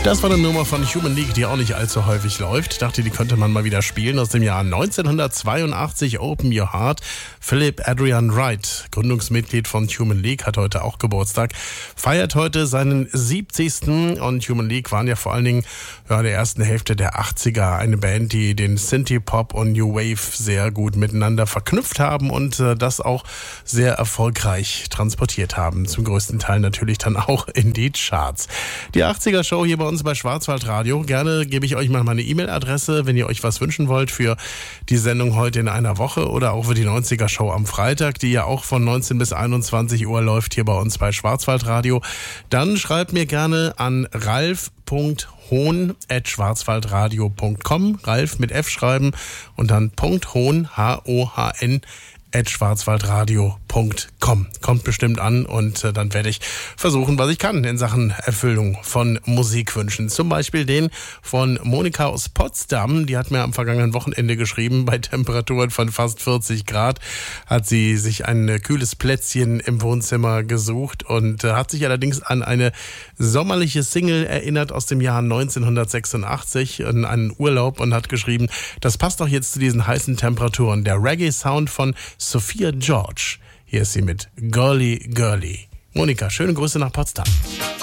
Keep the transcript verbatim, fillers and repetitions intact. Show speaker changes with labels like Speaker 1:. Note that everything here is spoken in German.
Speaker 1: Das war eine Nummer von Human League, die auch nicht allzu häufig läuft. Ich dachte, die könnte man mal wieder spielen. Aus dem Jahr neunzehnhundertzweiundachtzig, Open Your Heart. Philip Adrian Wright, Gründungsmitglied von Human League, hat heute auch Geburtstag. Feiert heute seinen siebzigsten Und Human League waren ja vor allen Dingen ja, in der ersten Hälfte der achtziger eine Band, die den Synthie-Pop und New Wave sehr gut miteinander verknüpft haben und äh, das auch sehr erfolgreich transportiert haben. Zum größten Teil natürlich dann auch in die Charts. Die achtziger-Show hier bei uns bei Schwarzwaldradio. Gerne gebe ich euch mal meine E-Mail-Adresse, wenn ihr euch was wünschen wollt für die Sendung heute in einer Woche oder auch für die neunziger-Show am Freitag, die ja auch von neunzehn bis einundzwanzig Uhr läuft hier bei uns bei Schwarzwaldradio. Dann schreibt mir gerne an ralf punkt hohn at schwarzwaldradio punkt com. Ralf mit F schreiben und dann .hohn, H O H N, at schwarzwaldradio punkt com. Kommt bestimmt an und äh, dann werde ich versuchen, was ich kann in Sachen Erfüllung von Musikwünschen. Zum Beispiel den von Monika aus Potsdam. Die hat mir am vergangenen Wochenende geschrieben, bei Temperaturen von fast vierzig Grad hat sie sich ein äh, kühles Plätzchen im Wohnzimmer gesucht und äh, hat sich allerdings an eine sommerliche Single erinnert aus dem Jahr neunzehnhundertsechsundachtzig, an einen Urlaub, und hat geschrieben, das passt doch jetzt zu diesen heißen Temperaturen. Der Reggae-Sound von Sophia George. Hier ist sie mit Girly Girly. Monika, schöne Grüße nach Potsdam.